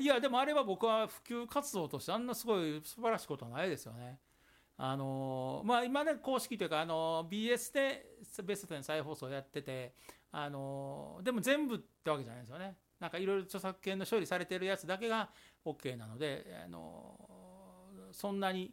いやでもあれは僕は普及活動としてあんなすごい素晴らしいことはないですよね。まあ今ね公式というかBS でベスト10再放送やっててでも全部ってわけじゃないですよね。なんかいろいろ著作権の処理されてるやつだけが OK なのでそんなに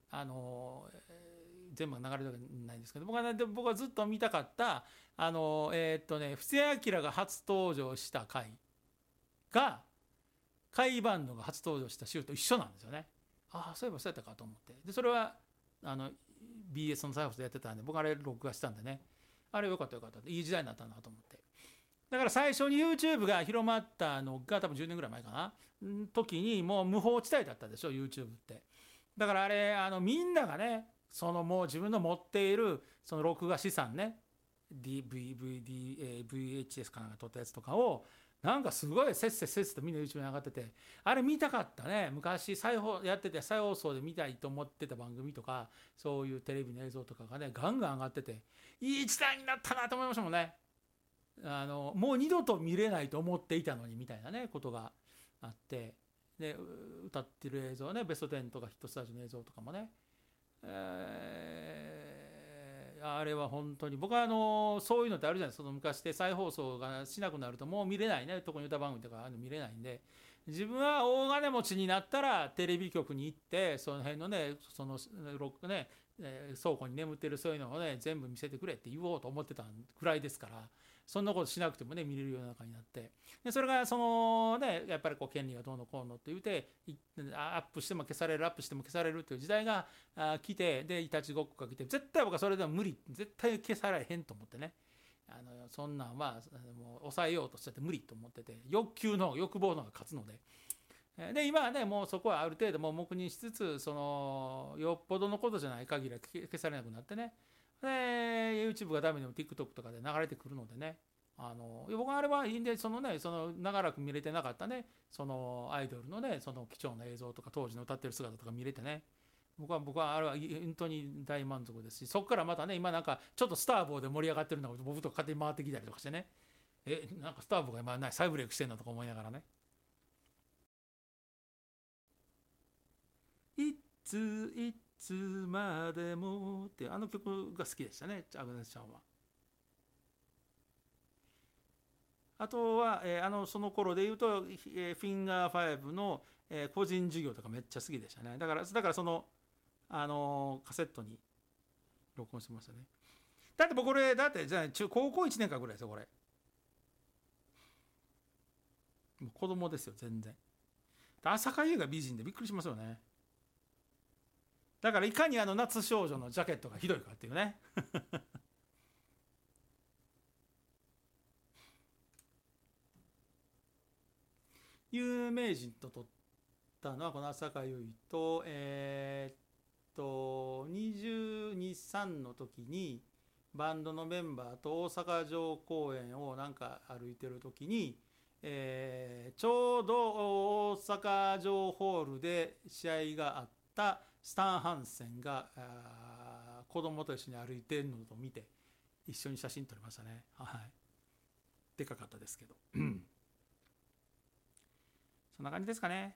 全部が流れるわけないんですけど、僕はずっと見たかった布施明が初登場した回が甲斐バンドが初登場した週と一緒なんですよね。ああそういえばそうやったかと思って、でそれはBS の再放送でやってたんで僕あれ録画したんでね、あれよかったよかった、いい時代になったなと思って。だから最初に YouTube が広まったのが多分10年ぐらい前かな時にもう無法地帯だったでしょ YouTube って。だからあれみんながねもう自分の持っているその録画資産ね VHS かなんか撮ったやつとかをなんかすごいせっせとみんな YouTube に上がってて、あれ見たかったね。昔やってて再放送で見たいと思ってた番組とかそういうテレビの映像とかがねガンガン上がってていい時代になったなと思いましたもんね。もう二度と見れないと思っていたのにみたいなねことがあって、で歌ってる映像ねベスト10とかヒットスタジオの映像とかもね、あれは本当に僕はそういうのってあるじゃないですか。その昔で再放送がしなくなるともう見れないね、特に歌番組とか見れないんで、自分は大金持ちになったらテレビ局に行ってその辺のね倉庫に眠ってるそういうのをね全部見せてくれって言おうと思ってたくらいですから、そんなことしなくてもね見れる世の中になって、でそれがやっぱり権利がどうのこうのって言ってアップしても消されるアップしても消されるっていう時代が来て、でいたちごっこが来て、絶対僕はそれでも無理、絶対消されへんと思ってね、そんなんはもう抑えようとしてて無理と思ってて、欲望の方が勝つので。で今はねもうそこはある程度もう黙認しつつよっぽどのことじゃない限りは消されなくなってね、で YouTube がダメでも TikTok とかで流れてくるのでね、僕はあれはいいんで長らく見れてなかったねアイドルのね貴重な映像とか当時の歌ってる姿とか見れてね、僕はあれは本当に大満足ですし、そこからまたね今なんかちょっとスターボーで盛り上がってるのが僕と勝手に回ってきたりとかしてね、なんかスターボーが今再ブレイクしてんのとか思いながらね、いつまでもってあの曲が好きでしたね、アグネスちゃんは。あとは、その頃で言うと、フィンガー5の、個人事業とかめっちゃ好きでしたね。だからカセットに録音してましたね。だって僕これだってじゃあ高校1年間ぐらいですよこれ。もう子供ですよ全然。浅香唯が美人でびっくりしますよね。だからいかに夏少女のジャケットがひどいかっていうね有名人と撮ったのはこの浅香唯と22、3の時にバンドのメンバーと大阪城公園をなんか歩いてる時に、ちょうど大阪城ホールで試合があったスタン・ハンセンが子供と一緒に歩いてるのと見て一緒に写真撮りましたね。はい、でかかったですけどそんな感じですかね。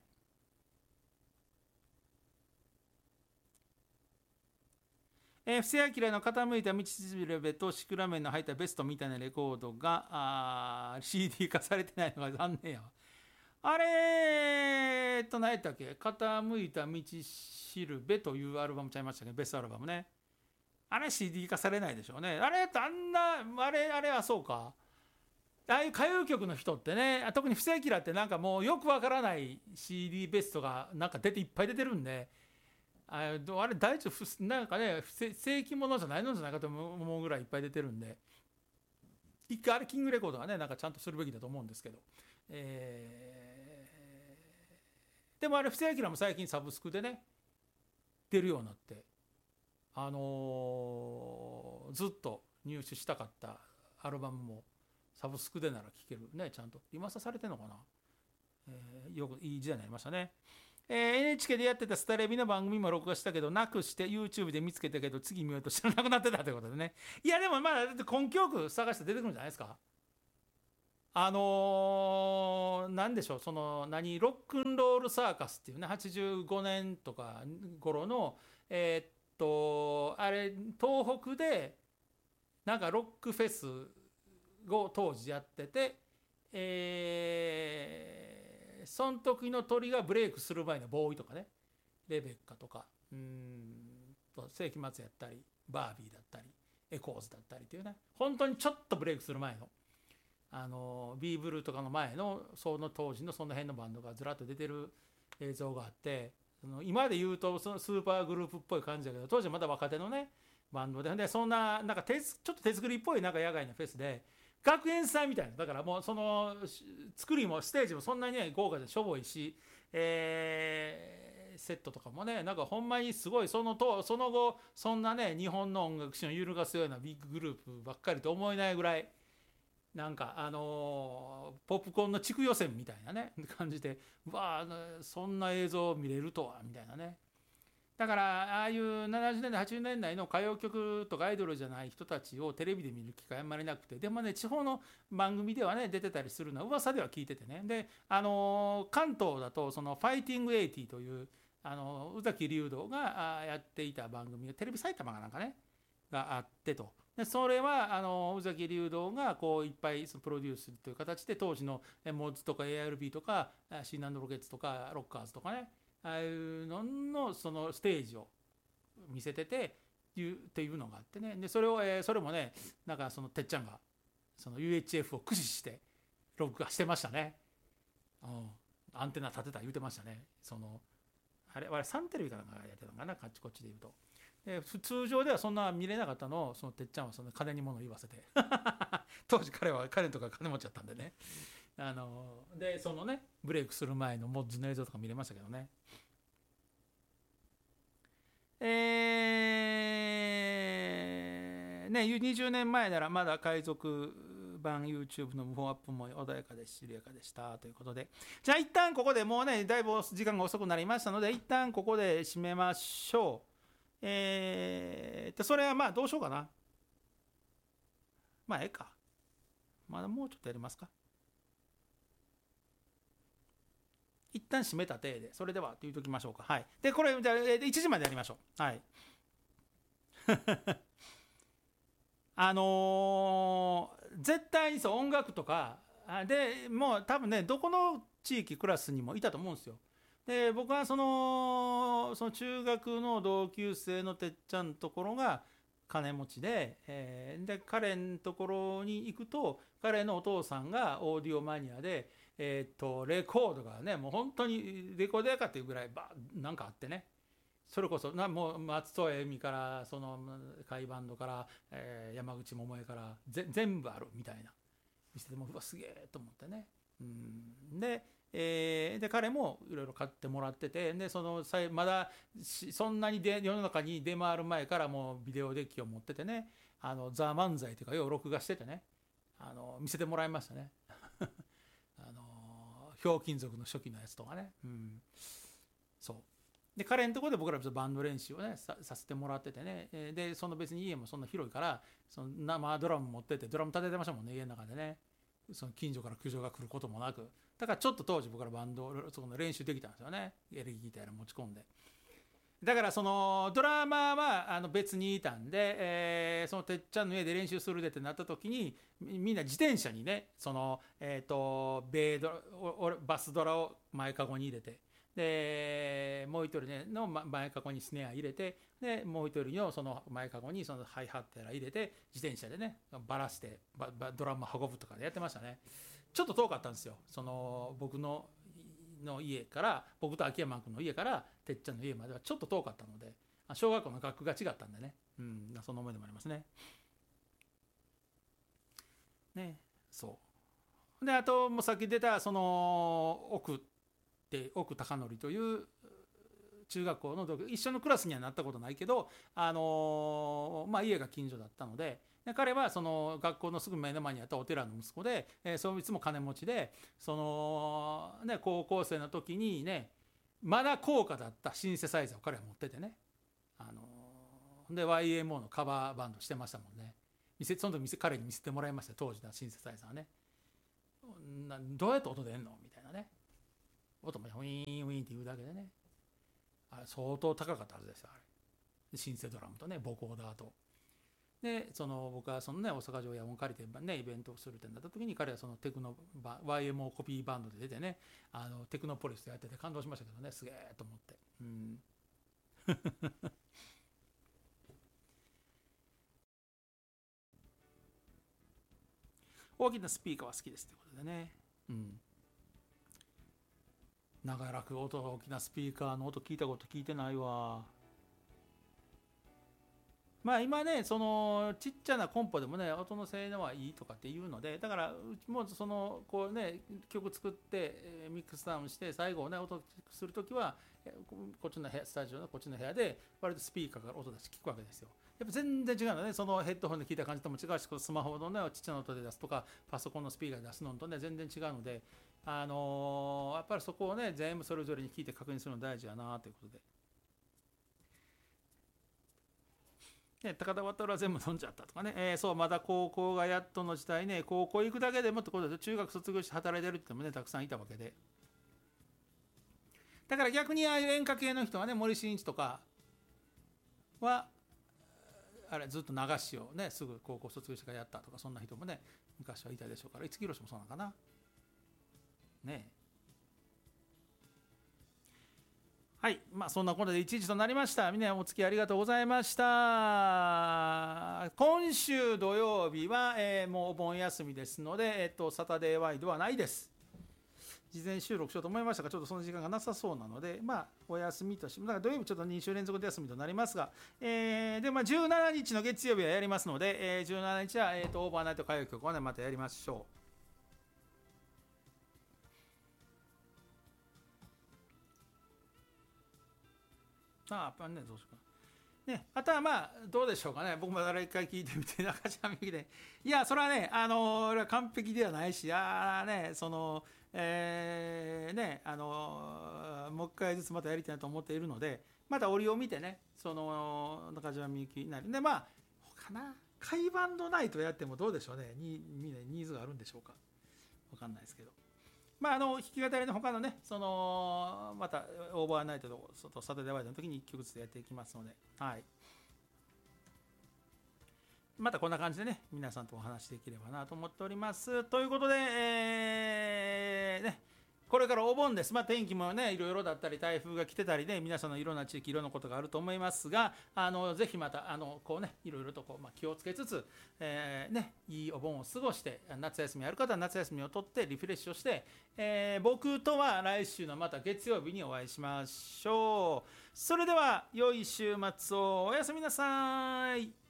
布施明の傾いた道しるべとシクラメンの入ったベストみたいなレコードがCD 化されてないのが残念やわ。あれ何やったっけ、傾いた道しるべというアルバムちゃいましたね、ベストアルバムね。あれ CD 化されないでしょうね。あれはそうか。ああいう歌謡曲の人ってね、特に布施明ってなんかもうよくわからない CD ベストがなんかいっぱい出てるんで、あれ大丈夫なんかね正規ものじゃないのじゃないかと思うぐらいいっぱい出てるんで、一回あれキングレコードはねなんかちゃんとするべきだと思うんですけど、でもあれ布施明も最近サブスクでね出るようになって、ずっと入手したかったアルバムもサブスクでなら聴けるね、ちゃんとリマスターされてるのかな、よくいい時代になりましたね。NHK でやってたスタレビの番組も録画したけどなくして YouTube で見つけたけど次見ようとしたらなくなってたということでね。いやでもまだ根拠よく探して出てくるんじゃないですか。 なんでしょう、そのロックンロールサーカスっていうね、85年とか頃の、あれ東北でなんかロックフェスを当時やってて、その時の鳥がブレイクする前のボーイとかね、レベッカとか、世紀末やったり、バービーだったり、エコーズだったりっていうね、本当にちょっとブレイクする前の、ビーブルーとかの前の、その当時のその辺のバンドがずらっと出てる映像があって、今で言うとそのスーパーグループっぽい感じだけど、当時はまだ若手のね、バンドで、そんな、なんかちょっと手作りっぽいなんか野外のフェスで、学園祭みたいな、だからもうその作りもステージもそんなにね豪華でしょぼいし、セットとかもね、なんかほんまにすごいその後そんなね日本の音楽史を揺るがすようなビッググループばっかりと思えないぐらい、なんかポップコーンの地区予選みたいなね感じで、わあそんな映像を見れるとはみたいなね。だからああいう70年代80年代の歌謡曲とかアイドルじゃない人たちをテレビで見る機会あんまりなくて、でもね地方の番組ではね出てたりするのは噂では聞いててね。で関東だとそのファイティング80という宇崎竜童がやっていた番組がテレビ埼玉かなんかねがあってと。でそれは宇崎竜童がこういっぱいそのプロデュースという形で当時のモッズとか ARB とかシーナンドロケッツとかロッカーズとかね、ああいうののそのステージを見せててっていうのがあってね。でそれもね、なんかそのてっちゃんがその UHF を駆使して録画してましたね。アンテナ立てた言うてましたね。あれサンテレビかなんかやってたのかな、こっちで言うと。で通常ではそんな見れなかったのをそのてっちゃんはその金に物を言わせて当時彼とか金持ちだったんでね、でそのねブレイクする前のモッズの映像とか見れましたけどね。20年前ならまだ海賊版 YouTube の無法アップも穏やかで緩やかでしたということで、じゃあ一旦ここでもうねだいぶ時間が遅くなりましたので一旦ここで締めましょう。それはまあどうしようかな。まあええか。まだもうちょっとやりますか。一旦締めた体で、それではって言うときましょうか。はい。で、これ、じゃあ1時までやりましょう。はい。絶対にそう音楽とかでもう多分ねどこの地域クラスにもいたと思うんですよ。で僕はその中学の同級生のてっちゃんのところが金持ちで、で彼のところに行くと彼のお父さんがオーディオマニアで、レコードがねもう本当にレコードやかっていうぐらいなんかあってね、それこそもう松任谷由実からその甲斐バンドから、山口百恵から全部あるみたいな見せてもうわすげえと思ってね、で彼もいろいろ買ってもらってて、でまだそんなに世の中に出回る前からもうビデオデッキを持っててね、ザ・漫才というかよう録画しててね、見せてもらいましたねひょうきん族の初期のやつとかね、そうで彼のところで僕らバンド練習をねさせてもらっててね、でその別に家もそんな広いからその生ドラム持っててドラム立ててましたもんね家の中でね。その近所から苦情が来ることもなく、だからちょっと当時僕らバンドその練習できたんですよね、エレキギター持ち込んで。だからそのドラマは別にいたんで、そのてっちゃんの家で練習するでってなった時にみんな自転車にねそのバスドラを前かごに入れて、でもう一人ねの前かごにスネア入れて、でもう一人のその前かごにそのハイハットやら入れて自転車でねバラしてドラム運ぶとかでやってましたね。ちょっと遠かったんですよ、その僕の家から僕と秋山君の家からてっちゃんの家まではちょっと遠かったので、小学校の学区が違ったんでね、その思い出もありますね。ね、そうであともうさっき出たその奥貴則という中学校の一緒のクラスにはなったことないけど、家が近所だったので、彼はその学校のすぐ目の前にあったお寺の息子で、そいつも金持ちで高校生の時にねまだ高価だったシンセサイザーを彼は持っててね、で YMO のカバーバンドしてましたもんね。その時彼に見せてもらいました、当時のシンセサイザーね。 どうやって音出んのみたいなね。音もウィーンウィーンって言うだけでね。あれ相当高かったはずですよ、あれ。シンセドラムとね、ボコーダーと。で、僕はそのね、大阪城野音借りてね、イベントをするってなった時に、彼はそのテクノYMO コピーバンドで出てね、テクノポリスでやってて感動しましたけどね、すげえと思って。大きなスピーカーは好きですということでね。長らく大きなスピーカーの音聞いたこと聞いてないわ。まあ今ね、ちっちゃなコンポでもね、音の性能はいいとかっていうので、だからうちもこうね、曲作ってミックスダウンして、最後ね、音するときは、こっちの部屋、スタジオのこっちの部屋で、割とスピーカーから音出して聞くわけですよ。やっぱ全然違うのね、そのヘッドホンで聞いた感じとも違うし、スマホのね、ちっちゃな音で出すとか、パソコンのスピーカーで出すのとね、全然違うので、やっぱりそこをね、全部それぞれに聞いて確認するの大事やなということで。高田渡は全部飲んじゃったとかね、そう、まだ高校がやっとの時代ね、高校行くだけでもってことで、中学卒業して働いてるってもね、たくさんいたわけで。だから逆にああいう演歌系の人はね、森進一とかは、あれずっと流しをね、すぐ高校卒業してからやったとか、そんな人もね、昔はいたでしょうから、五木ひろしもそうなのかな。ねえ。はい、まあそんなことで1時となりました。みんなお付き合いありがとうございました。今週土曜日は、もうお盆休みですので、サタデーワイドはないです。事前収録しようと思いましたが、ちょっとその時間がなさそうなので、まあお休みとして、だから土曜日ちょっと2週連続で休みとなりますが、でまあ17日の月曜日はやりますので、17日は、オーバーナイト歌謡曲をねまたやりましょう。やっぱね、どうしようかね、あとはまあどうでしょうかね、僕も誰一回聞いてみて、中島みゆきで、いや、それはね、俺は完璧ではないし、ね、もう一回ずつまたやりたいと思っているので、また折を見てね、中島みゆきなり、で、まあ、他な、カイバンドナイトやってもどうでしょうね、ニーズがあるんでしょうか、わかんないですけど。まあ、弾き語りの他のね、またオーバーナイトとサタデーワイドの時に1曲ずつやっていきますので、はい。またこんな感じでね、皆さんとお話しできればなと思っております。ということで、これからお盆です。まあ、天気もね、いろいろだったり、台風が来てたりね、皆さんのいろんな地域、いろんなことがあると思いますが、ぜひまた、こうね、いろいろと気をつけつつ、いいお盆を過ごして、夏休みある方は夏休みを取ってリフレッシュをして、僕とは来週のまた月曜日にお会いしましょう。それでは、良い週末をおやすみなさい。